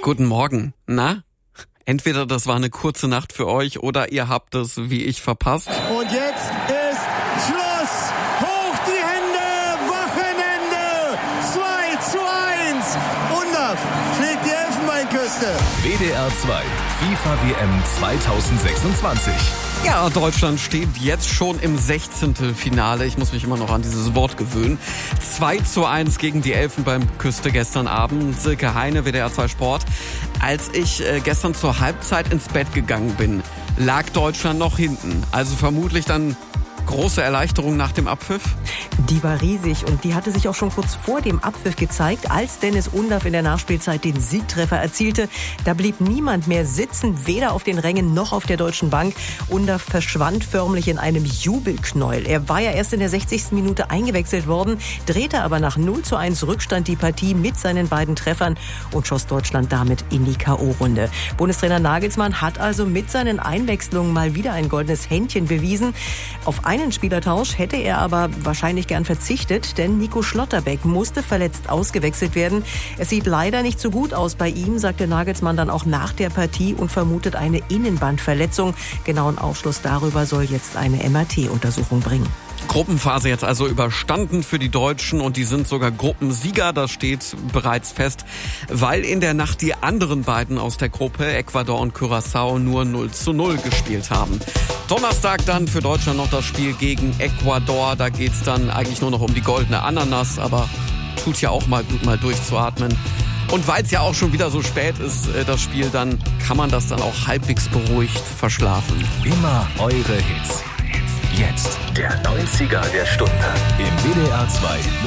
Guten Morgen. Na? Entweder das war eine kurze Nacht für euch oder ihr habt es wie ich verpasst. Und jetzt ist Schluss. Hoch die Hände. Wochenende. 2:1. Undaf schlägt die Elfenbeinküste. WDR 2 FIFA WM 2026. Ja, Deutschland steht jetzt schon im 16. Finale. Ich muss mich immer noch an dieses Wort gewöhnen. 2:1 gegen die Elfenbeinküste gestern Abend. Silke Heine, WDR 2 Sport. Als ich gestern zur Halbzeit ins Bett gegangen bin, lag Deutschland noch hinten. Also vermutlich dann große Erleichterung nach dem Abpfiff? Die war riesig und die hatte sich auch schon kurz vor dem Abpfiff gezeigt, als Dennis Undaff in der Nachspielzeit den Siegtreffer erzielte. Da blieb niemand mehr sitzen, weder auf den Rängen noch auf der deutschen Bank. Undaff verschwand förmlich in einem Jubelknäuel. Er war ja erst in der 60. Minute eingewechselt worden, drehte aber nach 0:1 Rückstand die Partie mit seinen beiden Treffern und schoss Deutschland damit in die K.O.-Runde. Bundestrainer Nagelsmann hat also mit seinen Einwechslungen mal wieder ein goldenes Händchen bewiesen. Auf einen Spielertausch hätte er aber wahrscheinlich gern verzichtet, denn Nico Schlotterbeck musste verletzt ausgewechselt werden. Es sieht leider nicht so gut aus bei ihm, sagte Nagelsmann dann auch nach der Partie und vermutet eine Innenbandverletzung. Genauen Aufschluss darüber soll jetzt eine MRT-Untersuchung bringen. Gruppenphase jetzt also überstanden für die Deutschen und die sind sogar Gruppensieger, das steht bereits fest, weil in der Nacht die anderen beiden aus der Gruppe, Ecuador und Curaçao, nur 0:0 gespielt haben. Donnerstag dann für Deutschland noch das Spiel gegen Ecuador, da geht's dann eigentlich nur noch um die goldene Ananas, aber tut ja auch mal gut, mal durchzuatmen. Und weil es ja auch schon wieder so spät ist, das Spiel, dann kann man das dann auch halbwegs beruhigt verschlafen. Immer eure Hits. Jetzt der 90er der Stunde im WDR 2